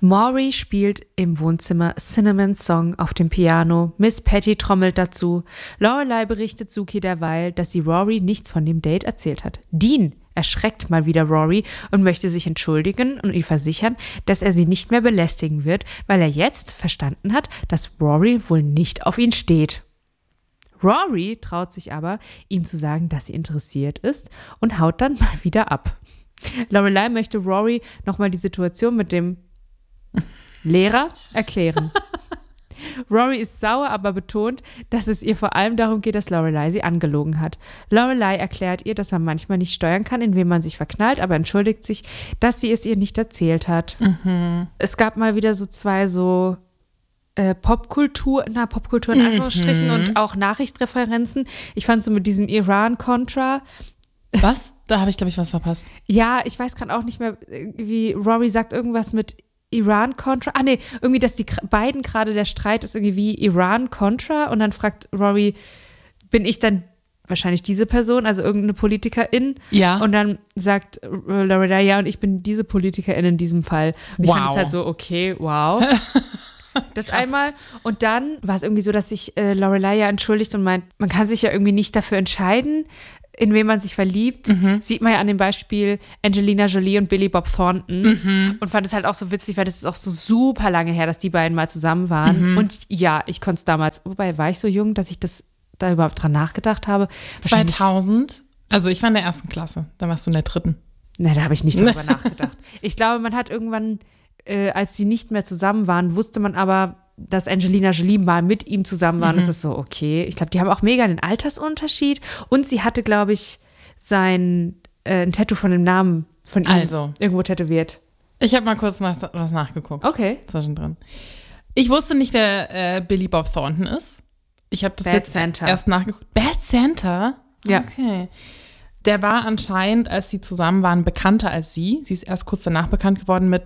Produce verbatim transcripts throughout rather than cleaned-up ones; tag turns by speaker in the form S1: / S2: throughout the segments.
S1: Maury spielt im Wohnzimmer Cinnamons Song auf dem Piano. Miss Patty trommelt dazu. Lorelei berichtet Sookie derweil, dass sie Rory nichts von dem Date erzählt hat. Dean erschreckt mal wieder Rory und möchte sich entschuldigen und ihr versichern, dass er sie nicht mehr belästigen wird, weil er jetzt verstanden hat, dass Rory wohl nicht auf ihn steht. Rory traut sich aber, ihm zu sagen, dass sie interessiert ist und haut dann mal wieder ab. Lorelei möchte Rory nochmal die Situation mit dem Lehrer erklären. Rory ist sauer, aber betont, dass es ihr vor allem darum geht, dass Lorelei sie angelogen hat. Lorelei erklärt ihr, dass man manchmal nicht steuern kann, in wen man sich verknallt, aber entschuldigt sich, dass sie es ihr nicht erzählt hat. Mhm. Es gab mal wieder so zwei so Äh, Popkultur, na Popkultur in Anführungsstrichen mhm. und auch Nachrichtreferenzen. Ich fand so mit diesem Iran-Contra.
S2: Was? Da habe ich, glaube ich, was verpasst.
S1: Ja, ich weiß gerade auch nicht mehr, wie Rory sagt irgendwas mit Iran-Contra. Ah nee, irgendwie, dass die beiden gerade der Streit ist irgendwie wie Iran-Contra und dann fragt Rory, bin ich dann wahrscheinlich diese Person, also irgendeine Politikerin?
S2: Ja.
S1: Und dann sagt Lorelei, ja, und ich bin diese Politikerin in diesem Fall. Und ich
S2: wow.
S1: fand es halt so, okay, wow. Das Krass. Einmal. Und dann war es irgendwie so, dass sich äh, Lorelei ja entschuldigt und meint, man kann sich ja irgendwie nicht dafür entscheiden, in wen man sich verliebt. Mhm. Sieht man ja an dem Beispiel Angelina Jolie und Billy Bob Thornton. Mhm. Und fand es halt auch so witzig, weil das ist auch so super lange her, dass die beiden mal zusammen waren. Mhm. Und ja, ich konnte es damals, wobei war ich so jung, dass ich das da überhaupt dran nachgedacht habe.
S2: zweitausend? Also ich war in der ersten Klasse, dann warst du in der dritten.
S1: Ne, da habe ich nicht drüber nachgedacht. Ich glaube, man hat irgendwann Äh, als sie nicht mehr zusammen waren, wusste man aber, dass Angelina Jolie mal mit ihm zusammen war. Mhm. Und das ist so, okay. Ich glaube, die haben auch mega einen Altersunterschied. Und sie hatte, glaube ich, sein äh, ein Tattoo von dem Namen von ihm
S2: also.
S1: irgendwo tätowiert.
S2: Ich habe mal kurz was, was nachgeguckt.
S1: Okay.
S2: Zwischendrin. Ich wusste nicht, wer äh, Billy Bob Thornton ist. Ich habe das
S1: Bad
S2: jetzt
S1: Santa.
S2: erst nachgeguckt. Bad Santa?
S1: Ja.
S2: Okay. Der war anscheinend, als sie zusammen waren, bekannter als sie. Sie ist erst kurz danach bekannt geworden mit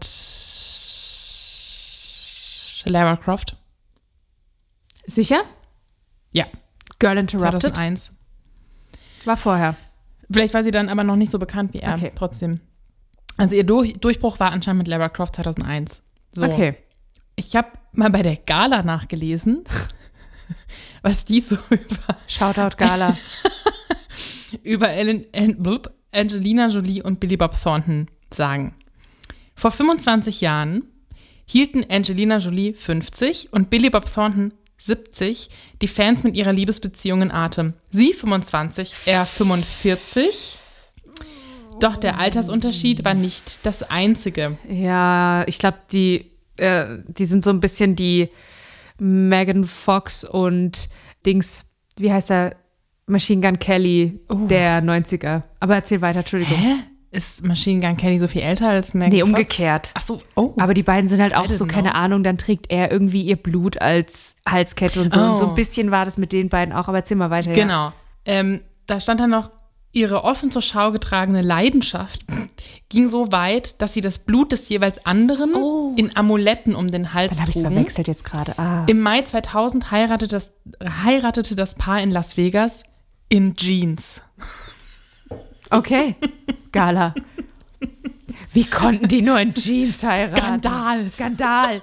S2: Lara Croft.
S1: Sicher?
S2: Ja.
S1: Girl Interrupted?
S2: zweitausendeins.
S1: War vorher.
S2: Vielleicht war sie dann aber noch nicht so bekannt wie er.
S1: Okay.
S2: Trotzdem. Also ihr Durch- Durchbruch war anscheinend mit Lara Croft zweitausendeins. So.
S1: Okay.
S2: Ich habe mal bei der Gala nachgelesen, was die so über
S1: Shoutout Gala.
S2: über Ellen, Angelina Jolie und Billy Bob Thornton sagen. Vor fünfundzwanzig Jahren hielten Angelina Jolie fünfzig und Billy Bob Thornton siebzig die Fans mit ihrer Liebesbeziehung in Atem. Sie fünfundzwanzig, er fünfundvierzig. Doch der Altersunterschied war nicht das einzige.
S1: Ja, ich glaube, die, äh, die sind so ein bisschen die Megan Fox und Dings, wie heißt er? Machine Gun Kelly oh. der neunziger. Aber erzähl weiter, Entschuldigung.
S2: Hä? Ist Machine Gun Kelly so viel älter als Megan
S1: Nee,
S2: Fox?
S1: umgekehrt.
S2: Ach so, oh.
S1: Aber die beiden sind halt auch
S2: I
S1: so,
S2: didn't
S1: keine
S2: know.
S1: Ahnung, dann trägt er irgendwie ihr Blut als Halskette und so.
S2: Oh.
S1: Und so ein bisschen war das mit den beiden auch, aber erzähl mal weiter.
S2: Genau.
S1: Ja.
S2: Ähm, da stand dann noch, ihre offen zur Schau getragene Leidenschaft ging so weit, dass sie das Blut des jeweils anderen
S1: Oh.
S2: in Amuletten um den Hals
S1: Dann habe ich es
S2: trugen.
S1: verwechselt jetzt gerade. Ah.
S2: Im Mai zweitausend heiratete das, heiratete das Paar in Las Vegas in Jeans.
S1: Okay, Gala. Wie konnten die nur in Jeans heiraten?
S2: Skandal.
S1: Skandal.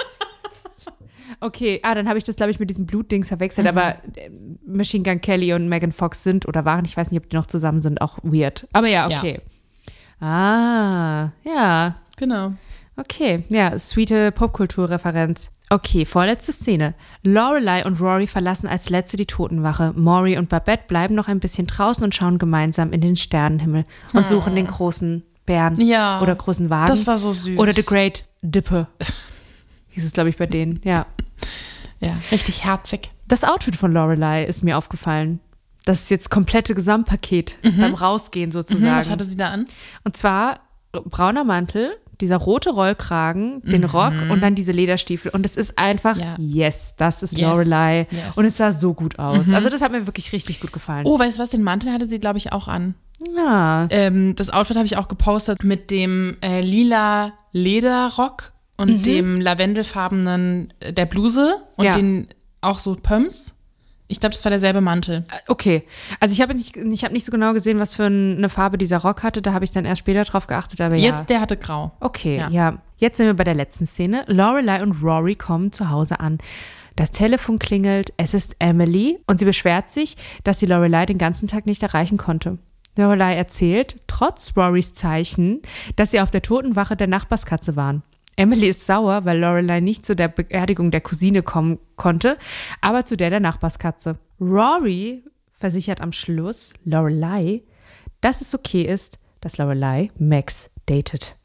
S1: Okay, ah, dann habe ich das, glaube ich, mit diesem Blutdings verwechselt,
S2: Mhm.
S1: aber äh, Machine Gun Kelly und Megan Fox sind oder waren, ich weiß nicht, ob die noch zusammen sind, auch weird. Aber ja, okay. Ja. Ah, ja.
S2: Genau.
S1: Okay, ja, sweete Popkulturreferenz. Okay, vorletzte Szene. Lorelei und Rory verlassen als letzte die Totenwache. Maury und Babette bleiben noch ein bisschen draußen und schauen gemeinsam in den Sternenhimmel und suchen den großen Bären
S2: Ja,
S1: oder großen Wagen.
S2: das war so süß.
S1: Oder The Great Dipper. Hieß es, glaube ich, bei denen, ja.
S2: Ja, richtig herzig.
S1: Das Outfit von Lorelei ist mir aufgefallen. Das ist jetzt komplette Gesamtpaket
S2: Mhm.
S1: beim Rausgehen sozusagen.
S2: Mhm, was hatte sie da an?
S1: Und zwar brauner Mantel, dieser rote Rollkragen, den
S2: Mhm.
S1: Rock und dann diese Lederstiefel. Und es ist einfach,
S2: Ja.
S1: yes, das ist
S2: Yes.
S1: Lorelei.
S2: Yes.
S1: Und es sah so gut aus.
S2: Mhm.
S1: Also das hat mir wirklich richtig gut gefallen.
S2: Oh, weißt du was? Den Mantel hatte sie, glaube ich, auch an.
S1: Ja.
S2: Ähm, das Outfit habe ich auch gepostet mit dem äh, lila Lederrock und
S1: Mhm.
S2: dem lavendelfarbenen äh, der Bluse und
S1: Ja.
S2: den auch so Pumps. Ich glaube, das war derselbe Mantel.
S1: Okay, also ich habe nicht, ich hab nicht so genau gesehen, was für eine Farbe dieser Rock hatte. Da habe ich dann erst später drauf geachtet, aber ja.
S2: Jetzt, der hatte grau.
S1: Okay,
S2: Ja.
S1: ja. Jetzt sind wir bei der letzten Szene. Lorelai und Rory kommen zu Hause an. Das Telefon klingelt, es ist Emily und sie beschwert sich, dass sie Lorelai den ganzen Tag nicht erreichen konnte. Lorelai erzählt, trotz Rorys Zeichen, dass sie auf der Totenwache der Nachbarskatze waren. Emily ist sauer, weil Lorelai nicht zu der Beerdigung der Cousine kommen konnte, aber zu der der Nachbarskatze. Rory versichert am Schluss Lorelai, dass es okay ist, dass Lorelai Max datet.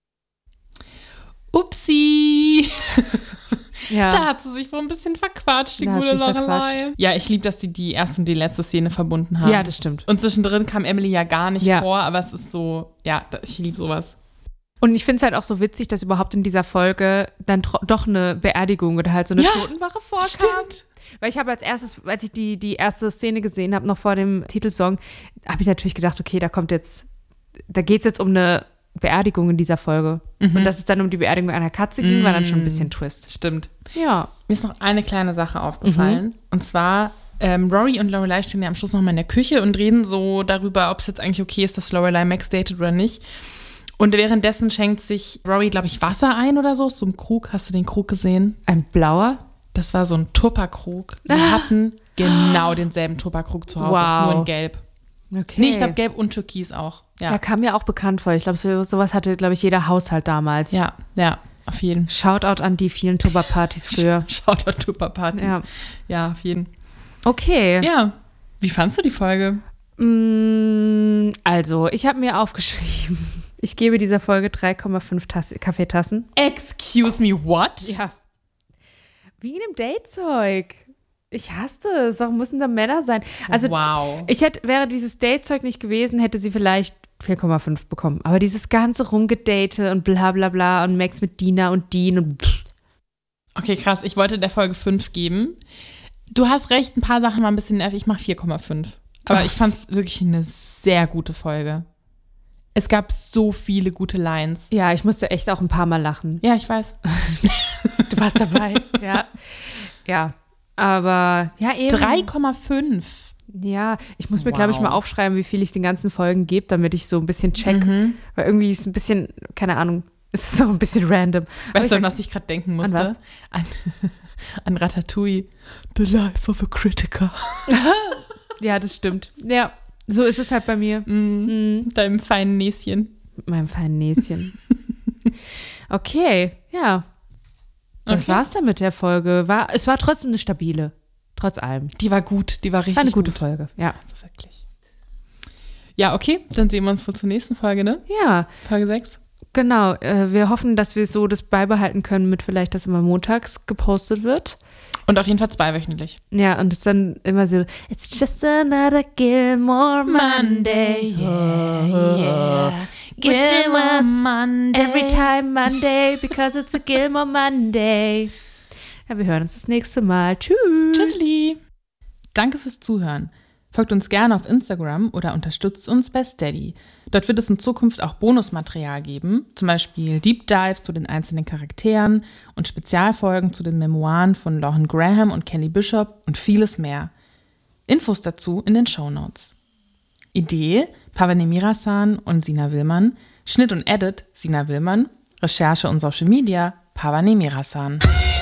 S2: Upsi!
S1: Ja.
S2: Da hat sie sich wohl ein bisschen verquatscht, die
S1: Da hat
S2: gute
S1: sich
S2: Lorelei.
S1: verquatscht.
S2: Ja, ich liebe, dass sie die erste und die letzte Szene verbunden haben.
S1: Ja, das stimmt.
S2: Und zwischendrin kam Emily ja gar nicht
S1: Ja.
S2: vor, aber es ist so, ja, ich liebe sowas.
S1: Und ich finde es halt auch so witzig, dass überhaupt in dieser Folge dann tro- doch eine Beerdigung oder halt so eine
S2: Ja,
S1: Totenwache vorkam.
S2: Stimmt.
S1: Weil ich habe als erstes, als ich die, die erste Szene gesehen habe, noch vor dem Titelsong, habe ich natürlich gedacht, okay, da kommt jetzt, da geht es jetzt um eine Beerdigung in dieser Folge.
S2: Mhm.
S1: Und dass es dann um die Beerdigung einer Katze ging, war dann schon ein bisschen Twist.
S2: Stimmt.
S1: Ja.
S2: Mir ist noch eine kleine Sache aufgefallen.
S1: Mhm.
S2: Und zwar, ähm, Rory und Lorelai stehen ja am Schluss nochmal in der Küche und reden so darüber, ob es jetzt eigentlich okay ist, dass Lorelai Max datet oder nicht. Und währenddessen schenkt sich Rory, glaube ich, Wasser ein oder so, aus so einem Krug. Hast du den Krug gesehen?
S1: Ein blauer?
S2: Das war so ein Tupperkrug. Wir hatten genau denselben Tupperkrug zu Hause,
S1: Wow.
S2: nur in Gelb.
S1: Okay.
S2: Nee, ich glaube Gelb und Türkis auch.
S1: Ja,
S2: Ja,
S1: kam mir auch bekannt vor. Ich glaube, so, sowas hatte, glaube ich, jeder Haushalt damals.
S2: ja, ja, auf jeden.
S1: Shoutout an die vielen Tupperpartys früher.
S2: Shoutout Tupperpartys.
S1: Ja.
S2: Ja, auf jeden.
S1: Okay.
S2: Ja. Wie fandst du die Folge?
S1: Mm, Also, ich habe mir aufgeschrieben, ich gebe dieser Folge drei Komma fünf Tass- Kaffeetassen.
S2: Excuse me, what?
S1: Ja. Wegen dem Datezeug. Ich hasse es. Warum müssen da Männer sein? Also,
S2: wow.
S1: ich hätte, wäre dieses Datezeug nicht gewesen, hätte sie vielleicht vier Komma fünf bekommen. Aber dieses ganze Rumgedate und bla bla bla und Max mit Dina und Dean und pff.
S2: Okay, krass. Ich wollte der Folge fünf geben. Du hast recht, ein paar Sachen waren ein bisschen nervig. Ich mache vier Komma fünf. Aber
S1: Ach.
S2: ich fand es wirklich eine sehr gute Folge. Es gab so viele gute Lines.
S1: Ja, ich musste echt auch ein paar Mal lachen.
S2: Ja, ich weiß.
S1: Du warst dabei. Ja. Ja. Aber, ja, eben.
S2: drei Komma fünf.
S1: Ja, ich muss mir,
S2: Wow.
S1: glaube ich, mal aufschreiben, wie viel ich den ganzen Folgen gebe, damit ich so ein bisschen check.
S2: Mhm.
S1: Weil irgendwie ist ein bisschen, keine Ahnung, ist so ein bisschen random. Aber
S2: Weißt
S1: ich
S2: du, an
S1: sag-
S2: was ich gerade denken musste?
S1: was?
S2: An, an Ratatouille. The life of a critiker.
S1: Ja, das stimmt. Ja, so ist es halt bei mir.
S2: Mm.
S1: Mhm.
S2: Deinem feinen Näschen.
S1: Mit meinem feinen Näschen. Okay, ja. Das
S2: Okay.
S1: war's dann mit der Folge. War, es war trotzdem eine stabile. Trotz allem.
S2: Die war gut, die war
S1: Es
S2: richtig
S1: war eine gute
S2: gut.
S1: Folge, ja.
S2: Also wirklich. Ja, okay, dann sehen wir uns wohl zur nächsten Folge, ne?
S1: Ja,
S2: Folge sechs.
S1: genau. Äh, wir hoffen, dass wir so das beibehalten können mit vielleicht, dass immer montags gepostet wird.
S2: Und auf jeden Fall zweiwöchentlich.
S1: Ja, und es dann immer so, it's just another Gilmore Monday.
S2: yeah, yeah.
S1: Wish it was
S2: Monday.
S1: every time Monday, because it's a Gilmore Monday. Ja, wir hören uns das nächste Mal. Tschüss.
S2: Tschüssli. Danke fürs Zuhören. Folgt uns gerne auf Instagram oder unterstützt uns bei Steady. Dort wird es in Zukunft auch Bonusmaterial geben, zum Beispiel Deep Dives zu den einzelnen Charakteren und Spezialfolgen zu den Memoiren von Lauren Graham und Kelly Bishop und vieles mehr. Infos dazu in den Shownotes. Idee: Pavane Mirasan und Sina Willmann. Schnitt und Edit: Sina Willmann. Recherche und Social Media: Pavane Mirasan.